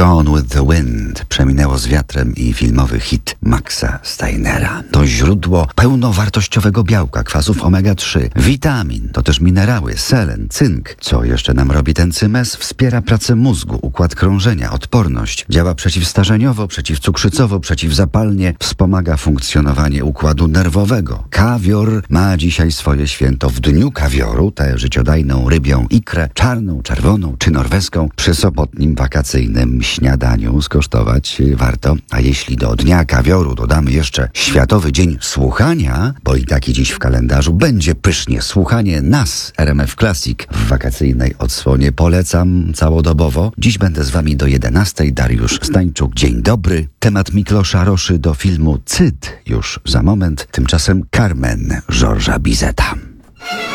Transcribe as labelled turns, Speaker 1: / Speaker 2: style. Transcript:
Speaker 1: Gone with the Wind przeminęło z wiatrem i filmowy hit Maxa Steinera. To źródło pełnowartościowego białka, kwasów omega-3, witamin, to też minerały, selen, cynk. Co jeszcze nam robi ten cymes? Wspiera pracę mózgu, układ krążenia, odporność. Działa przeciwstarzeniowo, przeciwcukrzycowo, przeciwzapalnie. Wspomaga funkcjonowanie układu nerwowego. Kawior ma dzisiaj swoje święto. W dniu kawioru tę życiodajną rybią ikrę, czarną, czerwoną czy norweską, przy sobotnim wakacyjnym śniadaniu skosztować warto. A jeśli do dnia kawioru dodamy jeszcze Światowy Dzień Słuchania, bo i taki dziś w kalendarzu, będzie pysznie. Słuchanie nas, RMF Classic, w wakacyjnej odsłonie polecam całodobowo. Dziś będę z wami do 11:00. Dariusz Stańczuk, dzień dobry. Temat Miklosza Roszy do filmu Cyd już za moment. Tymczasem Carmen Georgesa Bizeta.